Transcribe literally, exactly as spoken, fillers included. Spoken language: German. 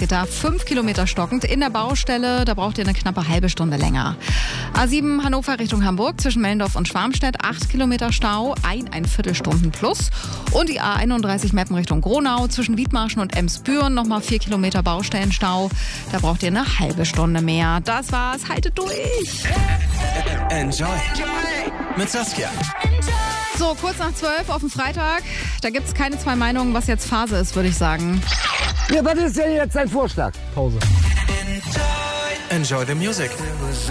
Salzgitter fünf Kilometer stockend. In der Baustelle, da braucht ihr eine knappe halbe Stunde länger. A sieben Hannover Richtung Hamburg zwischen Mellendorf und Schwarmstedt acht Kilometer Stau, ein, ein Viertelstunden plus. Und die A einunddreißig Meppen Richtung Gronau zwischen Wiedmarschen und Emsbüren nochmal vier Kilometer Baustellenstau. Da braucht ihr eine halbe Stunde mehr. Das war's, haltet durch! Enjoy mit Saskia. So, kurz nach zwölf auf dem Freitag. Da gibt's keine zwei Meinungen, was jetzt Phase ist, würde ich sagen. Ja, was ist denn jetzt dein Vorschlag? Pause. Enjoy the music.